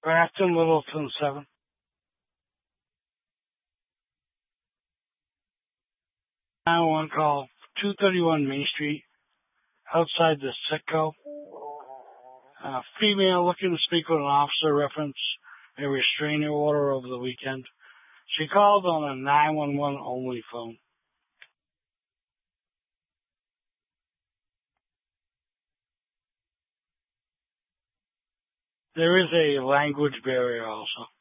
Grafton, Littleton 7. 911 call, 231 Main Street, outside the Citgo. Female looking to speak with an officer, reference a restraining order over the weekend. She called on a 911 only phone. There is a language barrier also.